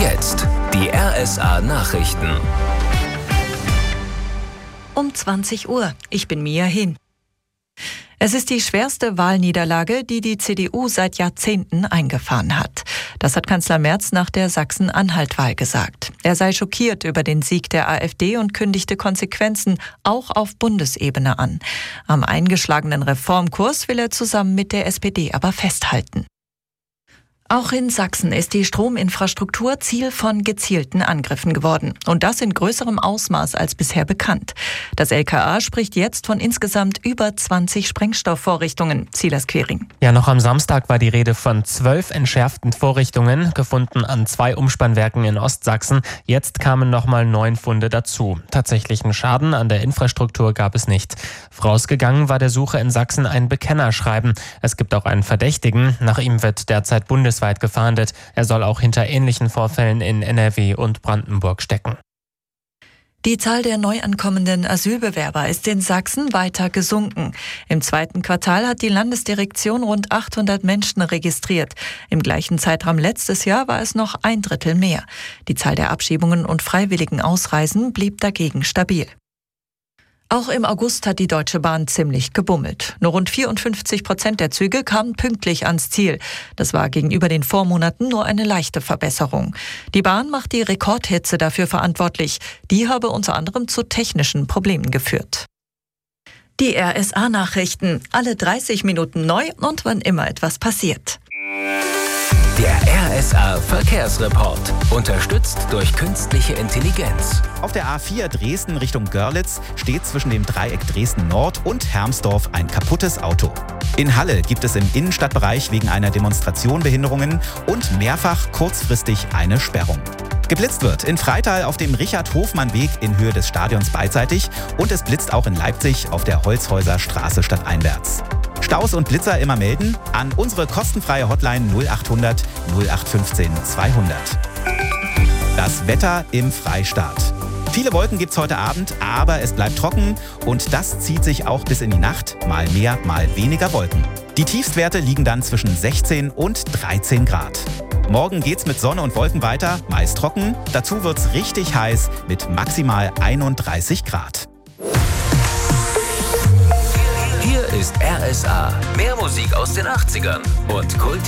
jetzt die RSA Nachrichten. Um 20 Uhr. Ich bin Mia Hin. Es ist die schwerste Wahlniederlage, die die CDU seit Jahrzehnten eingefahren hat. Das hat Kanzler Merz nach der Sachsen-Anhalt-Wahl gesagt. Er sei schockiert über den Sieg der AfD und kündigte Konsequenzen auch auf Bundesebene an. Am eingeschlagenen Reformkurs will er zusammen mit der SPD aber festhalten. Auch in Sachsen ist die Strominfrastruktur Ziel von gezielten Angriffen geworden. Und das in größerem Ausmaß als bisher bekannt. Das LKA spricht jetzt von insgesamt über 20 Sprengstoffvorrichtungen. Silas Quering. Ja, noch am Samstag war die Rede von 12 entschärften Vorrichtungen, gefunden an 2 Umspannwerken in Ostsachsen. Jetzt kamen nochmal 9 Funde dazu. Tatsächlichen Schaden an der Infrastruktur gab es nicht. Vorausgegangen war der Suche in Sachsen ein Bekennerschreiben. Es gibt auch einen Verdächtigen. Nach ihm wird derzeit bundesweit gefahndet. Er soll auch hinter ähnlichen Vorfällen in NRW und Brandenburg stecken. Die Zahl der neu ankommenden Asylbewerber ist in Sachsen weiter gesunken. Im 2. Quartal hat die Landesdirektion rund 800 Menschen registriert. Im gleichen Zeitraum letztes Jahr war es noch 1/3 mehr. Die Zahl der Abschiebungen und freiwilligen Ausreisen blieb dagegen stabil. Auch im August hat die Deutsche Bahn ziemlich gebummelt. Nur rund 54% der Züge kamen pünktlich ans Ziel. Das war gegenüber den Vormonaten nur eine leichte Verbesserung. Die Bahn macht die Rekordhitze dafür verantwortlich. Die habe unter anderem zu technischen Problemen geführt. Die RSA-Nachrichten. Alle 30 Minuten neu und wann immer etwas passiert. Der RSA Verkehrsreport. Unterstützt durch künstliche Intelligenz. Auf der A4 Dresden Richtung Görlitz steht zwischen dem Dreieck Dresden-Nord und Hermsdorf ein kaputtes Auto. In Halle gibt es im Innenstadtbereich wegen einer Demonstration Behinderungen und mehrfach kurzfristig eine Sperrung. Geblitzt wird in Freital auf dem Richard-Hofmann-Weg in Höhe des Stadions beidseitig und es blitzt auch in Leipzig auf der Holzhäuser Straße stadteinwärts. Staus und Blitzer immer melden an unsere kostenfreie Hotline 0800 0815 200. Das Wetter im Freistaat. Viele Wolken gibt's heute Abend, aber es bleibt trocken und das zieht sich auch bis in die Nacht, mal mehr, mal weniger Wolken. Die Tiefstwerte liegen dann zwischen 16 und 13 Grad. Morgen geht's mit Sonne und Wolken weiter, meist trocken. Dazu wird's richtig heiß mit maximal 31 Grad. Hier ist RSA. Mehr Musik aus den 80ern und Kult.